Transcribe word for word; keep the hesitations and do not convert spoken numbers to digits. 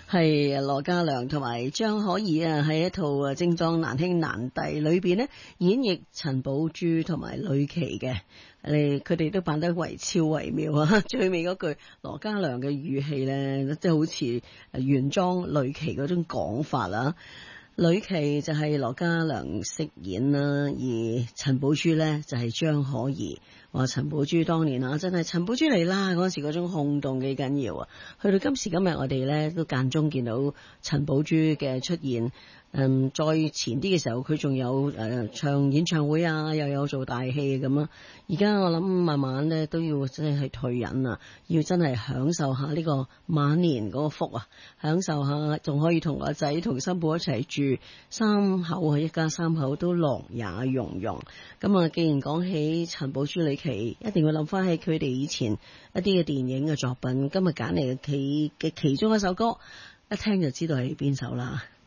係羅嘉良同埋張可頤啊，喺一套啊精裝難兄難弟裏邊呢，演繹陳寶珠同埋呂奇嘅，誒佢哋都扮得惟肖惟妙啊！最尾嗰句羅嘉良嘅語氣呢，即係好似原裝呂奇嗰種講法啦。呂奇就係羅嘉良飾演啦，而陳寶珠呢就係張可頤。話陳寶珠當年啊，真係陳寶珠嚟啦！嗰時嗰種轟動幾緊要啊！去到今時今日，我哋呢都間中見到陳寶珠嘅出現。嗯，再前啲嘅時候，佢仲有誒、呃、唱演唱會啊，又有做大戲咁啊。而家我諗慢慢咧都要真係退隱啊，要真係享受下呢個晚年嗰個福啊，享受下仲可以同個仔同新抱一齊住，三口啊，一家三口都樂也融融。咁啊，既然講起陳寶珠、呂奇，一定要諗翻起佢哋以前一啲嘅電影嘅作品。今日揀嚟嘅其嘅其中一首歌，一聽就知道係邊首啦。